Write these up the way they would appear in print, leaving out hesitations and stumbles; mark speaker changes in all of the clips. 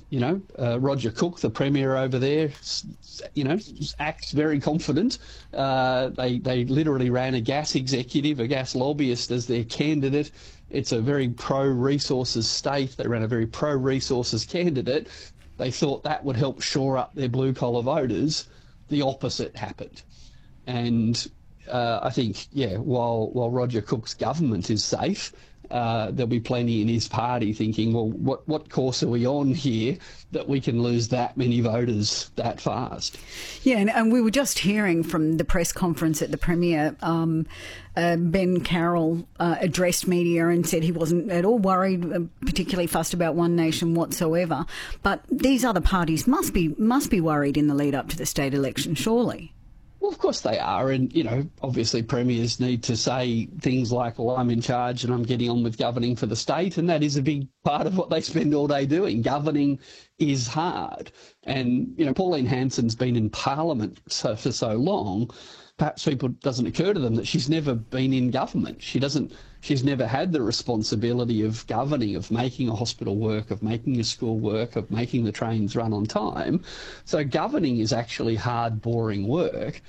Speaker 1: Roger Cook, the Premier over there, acts very confident. They literally ran a gas executive, a gas lobbyist as their candidate. It's a very pro-resources state. They ran a very pro-resources candidate. They thought that would help shore up their blue-collar voters. The opposite happened. And I think, while Roger Cook's government is safe, there'll be plenty in his party thinking, well, what course are we on here that we can lose that many voters that fast?
Speaker 2: Yeah, and we were just hearing from the press conference at the Premier, Ben Carroll addressed media and said he wasn't at all worried, particularly fussed about One Nation whatsoever. But these other parties must be worried in the lead up to the state election, surely.
Speaker 1: Well, of course they are. And, obviously premiers need to say things like, well, I'm in charge and I'm getting on with governing for the state. And that is a big part of what they spend all day doing. Governing is hard. And, Pauline Hanson's been in Parliament for so long, perhaps people doesn't occur to them that she's never been in government. She's never had the responsibility of governing, of making a hospital work, of making a school work, of making the trains run on time. So governing is actually hard, boring work.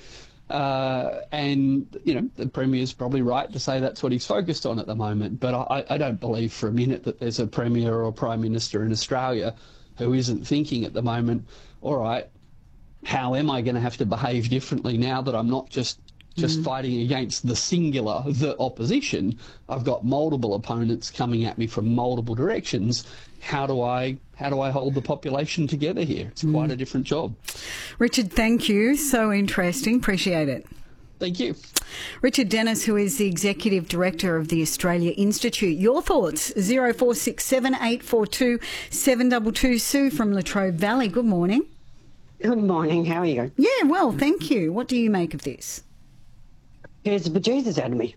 Speaker 1: The Premier's probably right to say that's what he's focused on at the moment. But I don't believe for a minute that there's a Premier or a Prime Minister in Australia who isn't thinking at the moment, all right, how am I going to have to behave differently now that I'm not just fighting against the opposition? I've got multiple opponents coming at me from multiple directions. How do I hold the population together here? It's quite a different job. Richard,
Speaker 2: thank you. So interesting. Appreciate it.
Speaker 1: Thank you.
Speaker 2: Richard Dennis, who is the Executive Director of the Australia Institute. Your thoughts, 0467 842 722. Sue from Latrobe Valley, good morning.
Speaker 3: Good morning. How are you?
Speaker 2: Yeah, well, thank you. What do you make of this?
Speaker 3: Scares the bejesus out of me.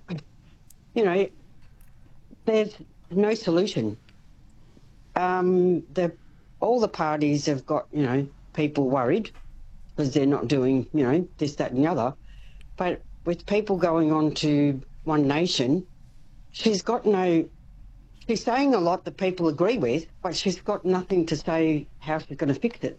Speaker 3: There's no solution. All the parties have got, people worried because they're not doing, this, that and the other. But with people going on to One Nation, she's saying a lot that people agree with, but she's got nothing to say how she's going to fix it.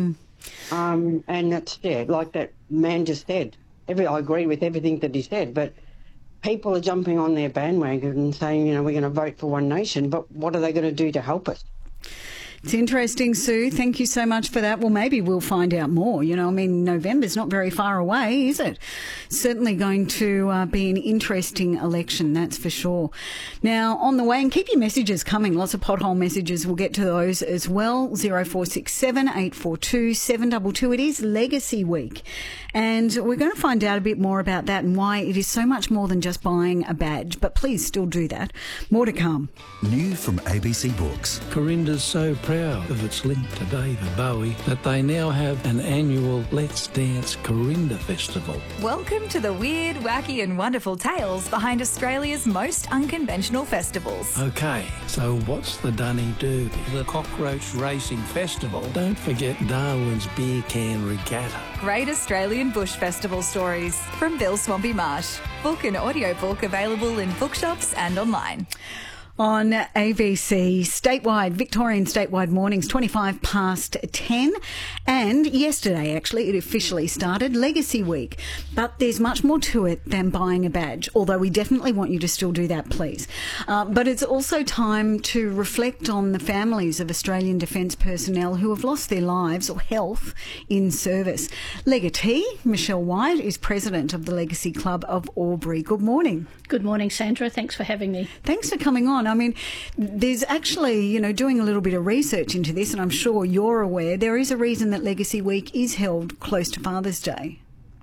Speaker 3: And that's, like that man just said. I agree with everything that he said, but people are jumping on their bandwagon and saying, we're going to vote for One Nation, but what are they going to do to help us?
Speaker 2: It's interesting, Sue. Thank you so much for that. Well, maybe we'll find out more. November's not very far away, is it? Certainly going to be an interesting election, that's for sure. Now, on the way, and keep your messages coming. Lots of pothole messages. We'll get to those as well. 0467 842 722. It is Legacy Week. And we're going to find out a bit more about that and why it is so much more than just buying a badge. But please still do that. More to come.
Speaker 4: New from ABC Books.
Speaker 5: Corinda's so proud of its link to David Bowie that they now have an annual Let's Dance Corinda Festival.
Speaker 6: Welcome to the weird, wacky and wonderful tales behind Australia's most unconventional festivals.
Speaker 5: Okay, so what's the Dunny do? The Cockroach Racing Festival. Don't forget Darwin's Beer Can Regatta.
Speaker 6: Great Australian Bush Festival stories from Bill Swampy Marsh. Book and audiobook available in bookshops and online.
Speaker 2: On ABC Victorian statewide mornings, 25 past 10. And yesterday, actually, it officially started Legacy Week. But there's much more to it than buying a badge, although we definitely want you to still do that, please. But it's also time to reflect on the families of Australian Defence personnel who have lost their lives or health in service. Legatee Michelle White is president of the Legacy Club of Albury. Good morning.
Speaker 7: Good morning, Sandra. Thanks for having me.
Speaker 2: Thanks for coming on. I mean, there's actually, doing a little bit of research into this, and I'm sure you're aware, there is a reason that Legacy Week is held close to Father's Day.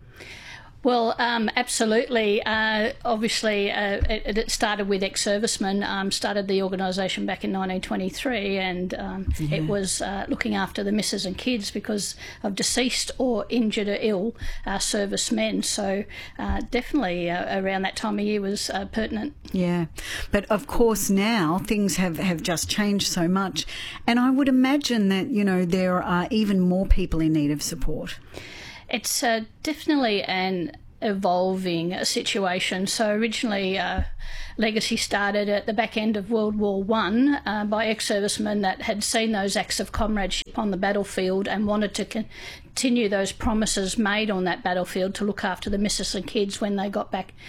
Speaker 7: Well, absolutely. Obviously, it started with ex-servicemen, started the organisation back in 1923, and it was looking after the missus and kids because of deceased or injured or ill servicemen. So definitely around that time of year was pertinent.
Speaker 2: Yeah. But of course now things have just changed so much, and I would imagine that, there are even more people in need of support.
Speaker 7: It's definitely an evolving situation. So originally Legacy started at the back end of World War I by ex-servicemen that had seen those acts of comradeship on the battlefield and wanted to continue those promises made on that battlefield to look after the missus and kids when they got back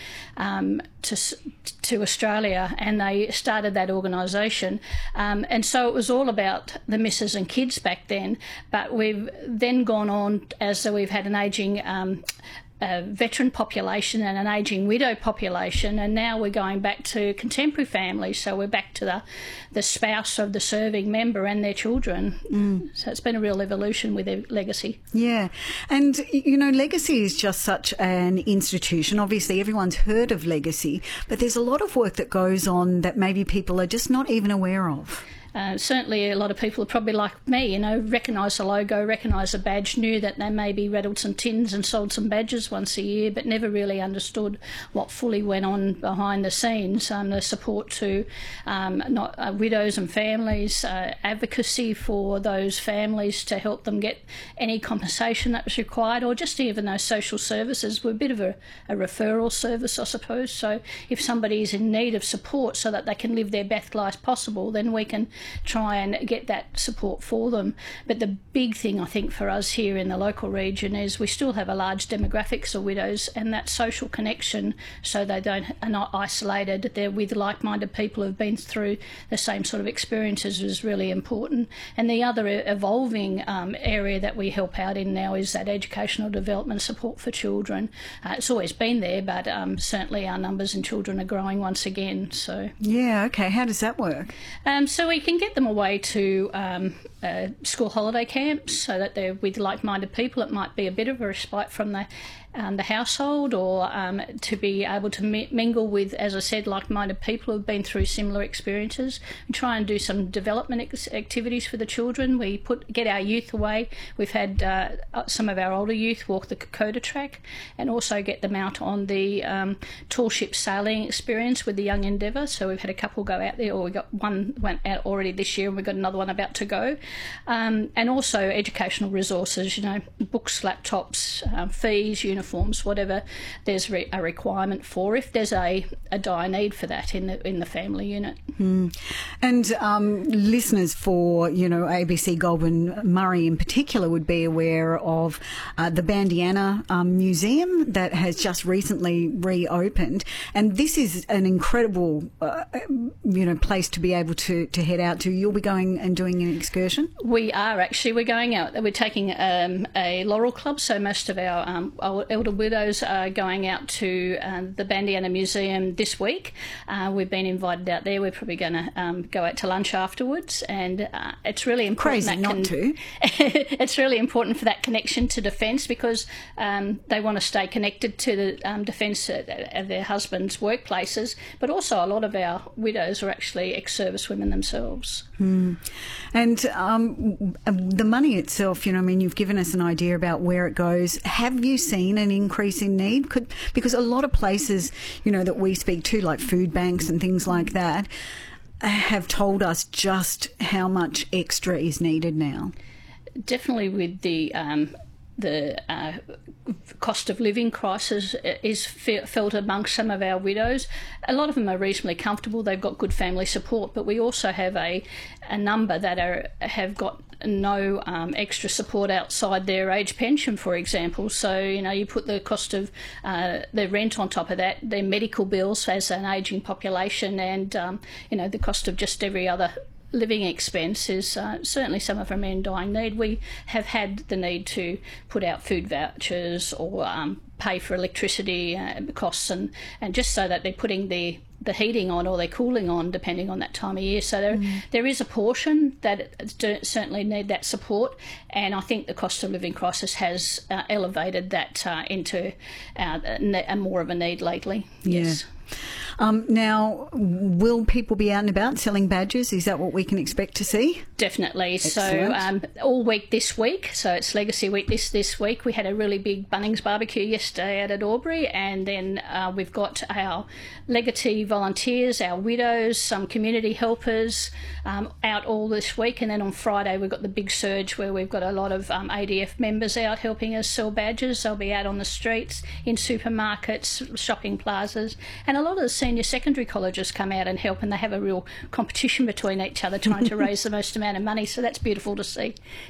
Speaker 7: to Australia, and they started that organisation. And so it was all about the missus and kids back then, but we've then gone on as we've had an ageing veteran population and an ageing widow population, and now we're going back to contemporary families, so we're back to the spouse of the serving member and their children. So it's been a real evolution with Legacy.
Speaker 2: Yeah, and you know, Legacy is just such an institution. Obviously everyone's heard of Legacy, but there's a lot of work that goes on that maybe people are just not even aware of.
Speaker 7: Certainly a lot of people are probably like me, you know, recognise the logo, recognise the badge, knew that they maybe rattled some tins and sold some badges once a year, but never really understood what fully went on behind the scenes. The support to widows and families, advocacy for those families to help them get any compensation that was required, or just even those social services. We're a bit of a referral service, I suppose. So if somebody is in need of support so that they can live their best life possible, then we can try and get that support for them. But the big thing, I think, for us here in the local region is we still have a large demographics of widows, and that social connection, so they are not isolated, they're with like-minded people who've been through the same sort of experiences, is really important. And the other evolving area that we help out in now is that educational development support for children. It's always been there, but certainly our numbers in children are growing once again. So
Speaker 2: yeah, okay. How does that work?
Speaker 7: So we can get them away to school holiday camps so that they're with like-minded people. It might be a bit of a respite from the household, or to be able to mingle with, as I said, like-minded people who've been through similar experiences. We try and do some development activities for the children. We get our youth away. We've had some of our older youth walk the Kokoda track, and also get them out on the tall ship sailing experience with the Young Endeavour. So we've had a couple go out there, or we got one went out already this year, and we've got another one about to go. And also educational resources, you know, books, laptops, fees, uniforms, whatever there's a requirement for, if there's a dire need for that in the family unit.
Speaker 2: And listeners for, you know, ABC Goulburn Murray in particular would be aware of the Bandiana Museum that has just recently reopened, and this is an incredible you know, place to be able to head out to. You'll be going and doing an excursion?
Speaker 7: We are actually. We're going out. We're taking a Laurel Club, so most of our elder widows are going out to the Bandiana Museum this week. We've been invited out there. We're probably going to go out to lunch afterwards, and it's really important.
Speaker 2: Crazy not to.
Speaker 7: It's really important for that connection to Defence, because they want to stay connected to the Defence of their husbands' workplaces, but also a lot of our widows are actually ex-service women themselves.
Speaker 2: And the money itself, you know, I mean, you've given us an idea about where it goes. Have you seen an increase in need? Because a lot of places, you know, that we speak to, like food banks and things like that, have told us just how much extra is needed now.
Speaker 7: Definitely with the cost of living crisis is felt amongst some of our widows. A lot of them are reasonably comfortable. They've got good family support, but we also have a number that have got no extra support outside their age pension, for example. So, you know, you put the cost of their rent on top of that, their medical bills as an ageing population, and, you know, the cost of just every other living expense is certainly some of them are in dying need. We have had the need to put out food vouchers or pay for electricity costs, and just so that they're putting the heating on or they're cooling on, depending on that time of year. So there is a portion that certainly need that support, and I think the cost of living crisis has elevated that into more of a need lately.
Speaker 2: Yeah.
Speaker 7: Yes.
Speaker 2: Now, will people be out and about selling badges? Is that what we can expect to see?
Speaker 7: Definitely.
Speaker 2: Excellent.
Speaker 7: So all week this week, so it's Legacy Week this week. We had a really big Bunnings barbecue yesterday out at Albury, and then we've got our Legacy volunteers, our widows, some community helpers out all this week. And then on Friday we've got the big surge where we've got a lot of ADF members out helping us sell badges. They'll be out on the streets, in supermarkets, shopping plazas. And a lot of the senior secondary colleges come out and help, and they have a real competition between each other trying to raise the most amount of money. So that's beautiful to see.